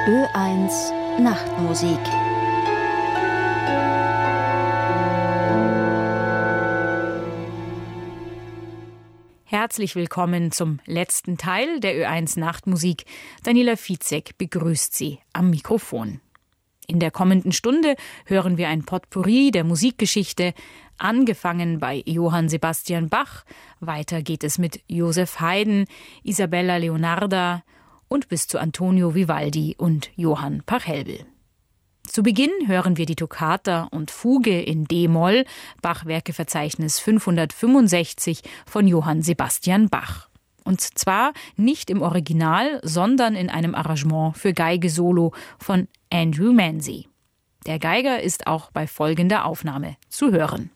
Ö1 Nachtmusik. Herzlich willkommen zum letzten Teil der Ö1 Nachtmusik. Daniela Fitzek begrüßt Sie am Mikrofon. In der kommenden Stunde hören wir ein Potpourri der Musikgeschichte, angefangen bei Johann Sebastian Bach, weiter geht es mit Joseph Haydn, Isabella Leonarda und bis zu Antonio Vivaldi und Johann Pachelbel. Zu Beginn hören wir die Toccata und Fuge in D-Moll, Bachwerkeverzeichnis 565 von Johann Sebastian Bach. Und zwar nicht im Original, sondern in einem Arrangement für Geige-Solo von Andrew Manze. Der Geiger ist auch bei folgender Aufnahme zu hören.